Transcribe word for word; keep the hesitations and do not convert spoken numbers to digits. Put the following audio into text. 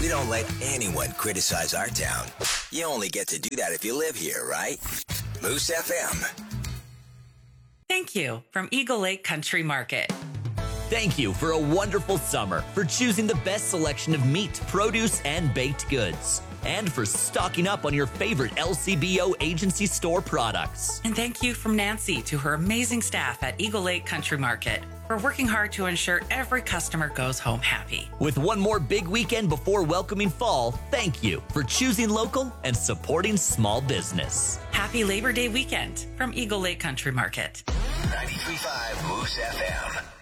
We don't let anyone criticize our town. You only get to do that if you live here, right? Moose F M. Thank you from Eagle Lake Country Market. Thank you for a wonderful summer, for choosing the best selection of meat, produce, and baked goods, and for stocking up on your favorite L C B O agency store products. And thank you from Nancy to her amazing staff at Eagle Lake Country Market for working hard to ensure every customer goes home happy. With one more big weekend before welcoming fall, thank you for choosing local and supporting small business. Happy Labor Day weekend from Eagle Lake Country Market. ninety-three point five Moose F M.